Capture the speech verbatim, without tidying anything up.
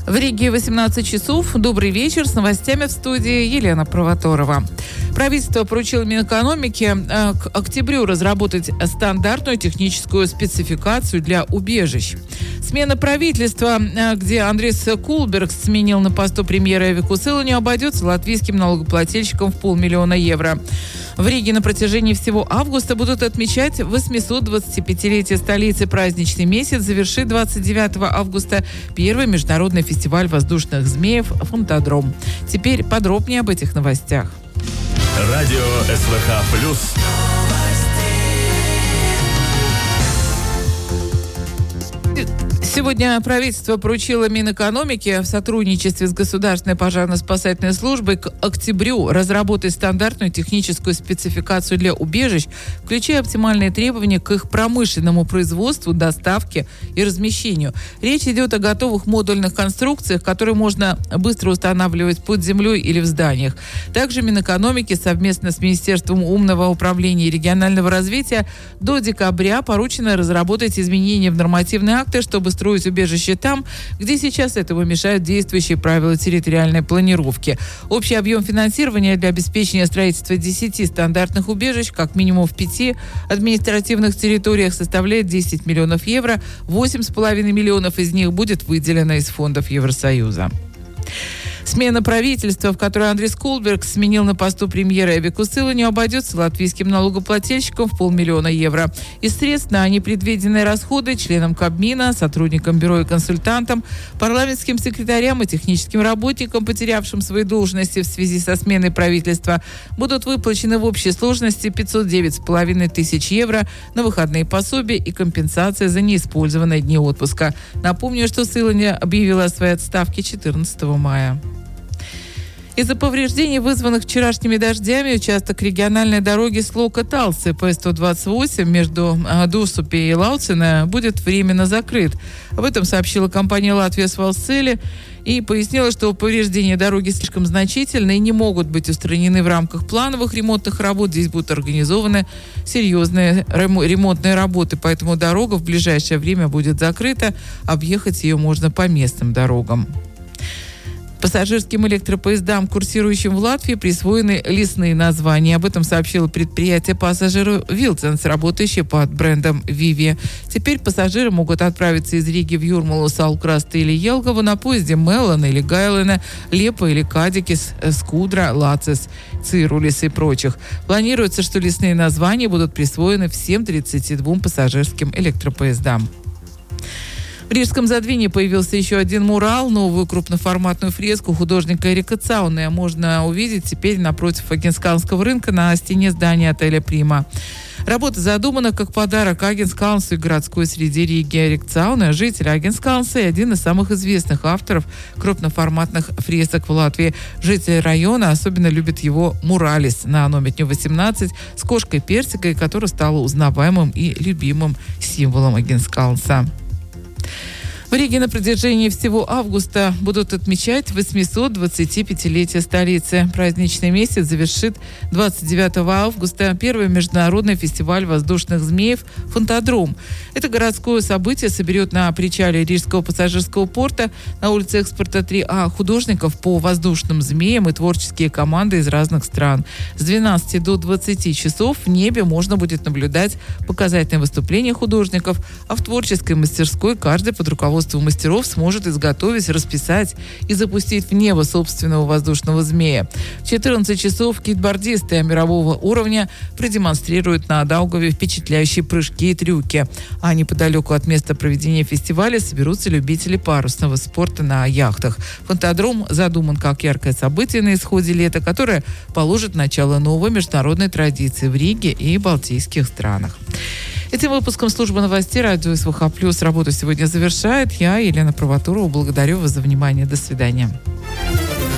В Риге восемнадцать часов. Добрый вечер. С новостями в студии Елена Провоторова. Правительство поручило Минэкономике э, к октябрю разработать стандартную техническую спецификацию для убежищ. Смена правительства, э, где Андрис Кулбергс сменил на посту премьера Эвику Силанию, обойдется латвийским налогоплательщикам в полмиллиона евро. В Риге на протяжении всего августа будут отмечать восьмисотдвадцатипятилетие столицы. Праздничный месяц завершит двадцать девятого августа первый международный фестиваль воздушных змеев «Фантадром». Теперь подробнее об этих новостях. Радио СВХ плюс. Сегодня правительство поручило Минэкономике в сотрудничестве с Государственной пожарно-спасательной службой к октябрю разработать стандартную техническую спецификацию для убежищ, включая оптимальные требования к их промышленному производству, доставке и размещению. Речь идет о готовых модульных конструкциях, которые можно быстро устанавливать под землей или в зданиях. Также Минэкономике совместно с Министерством умного управления и регионального развития до декабря поручено разработать изменения в нормативные акты, чтобы строить убежище там, где сейчас этому мешают действующие правила территориальной планировки. Общий объем финансирования для обеспечения строительства десяти стандартных убежищ, как минимум в пяти административных территориях, составляет десять миллионов евро. восемь с половиной миллионов из них будет выделено из фондов Евросоюза. Смена правительства, в которой Андрис Кулбергс сменил на посту премьера Эвику Силанию, обойдется латвийским налогоплательщикам в полмиллиона евро. Из средств на непредвиденные расходы членам Кабмина, сотрудникам бюро и консультантам, парламентским секретарям и техническим работникам, потерявшим свои должности в связи со сменой правительства, будут выплачены в общей сложности пятьсот девять с половиной тысяч евро на выходные пособия и компенсация за неиспользованные дни отпуска. Напомню, что Силания объявила о своей отставке четырнадцатого мая. Из-за повреждений, вызванных вчерашними дождями, участок региональной дороги Слока-Талсы П сто двадцать восемь между Дусупи и Лауцине будет временно закрыт. Об этом сообщила компания «Латвия Свалцели» и пояснила, что повреждения дороги слишком значительны и не могут быть устранены в рамках плановых ремонтных работ. Здесь будут организованы серьезные ремонтные работы, поэтому дорога в ближайшее время будет закрыта. Объехать ее можно по местным дорогам. Пассажирским электропоездам, курсирующим в Латвии, присвоены лесные названия. Об этом сообщило предприятие пассажиров «Вилценс», работающее под брендом «Виви». Теперь пассажиры могут отправиться из Риги в Юрмалу, Салкрасты или Елгову на поезде «Меллана» или «Гайлена», «Лепа» или «Кадикис», «Скудра», «Лацис», «Цирулис» и прочих. Планируется, что лесные названия будут присвоены всем тридцати двум пассажирским электропоездам. В Рижском Задвине появился еще один мурал. Новую крупноформатную фреску художника Эрика Цауне можно увидеть теперь напротив Агенскалнского рынка на стене здания отеля «Прима». Работа задумана как подарок Агенскалнсу и городской среде Риги. Эрик Цауне – житель Агенскалнса и один из самых известных авторов крупноформатных фресок в Латвии. Жители района особенно любят его муралис на Нометню восемнадцать с кошкой Персикой, которая стала узнаваемым и любимым символом Агенскалнса. В Риге на протяжении всего августа будут отмечать восьмисотдвадцатипятилетие столицы. Праздничный месяц завершит двадцать девятого августа первый международный фестиваль воздушных змеев «Фантадром». Это городское событие соберет на причале Рижского пассажирского порта на улице Экспорта три А художников по воздушным змеям и творческие команды из разных стран. С двенадцати до двадцати часов в небе можно будет наблюдать показательные выступления художников, а в творческой мастерской каждый под руководством мастеров сможет изготовить, расписать и запустить в небо собственного воздушного змея. В четырнадцать часов кикбордисты мирового уровня продемонстрируют на Даугаве впечатляющие прыжки и трюки. А неподалеку от места проведения фестиваля соберутся любители парусного спорта на яхтах. Фантадром задуман как яркое событие на исходе лета, которое положит начало новой международной традиции в Риге и балтийских странах. Этим выпуском служба новостей радио СВХ Плюс работу сегодня завершает. Я, Елена Провоторова, благодарю вас за внимание. До свидания.